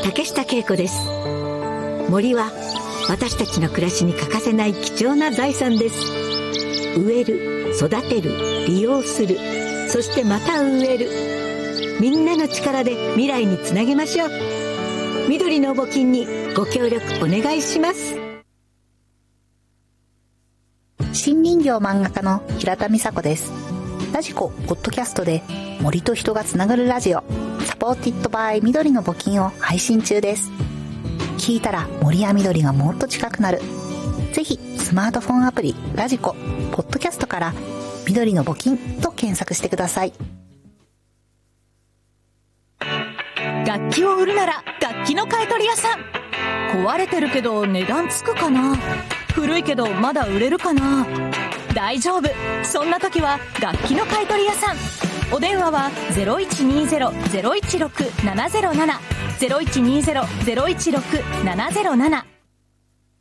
竹下恵子です。森は私たちの暮らしに欠かせない貴重な財産です。植える、育てる、利用する、そしてまた植える。みんなの力で未来につなげましょう。緑の募金にご協力お願いします。 新林業漫画家の平田美佐子です。ラジコポッドキャストで森と人がつながるラジオ、サポーティッドバイ緑の募金を配信中です。聞いたら森や緑がもっと近くなる。ぜひスマートフォンアプリラジコポッドキャストから緑の募金と検索してください。 楽器を売るなら楽器の買取屋さん。壊れてるけど値段つくかな、古いけどまだ売れるかな。大丈夫、そんな時は楽器の買取屋さん。お電話は 0120-016-707 0120-016-707